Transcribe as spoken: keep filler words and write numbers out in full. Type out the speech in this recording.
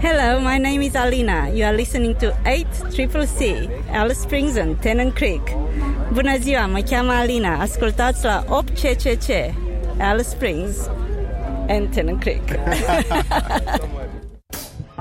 Hello, my name is Alina. You are listening to eight C C C, Alice Springs and Tennant Creek. Bună ziua, mă cheamă Alina. Ascultați la opt C C C, Alice Springs and Tennant Creek.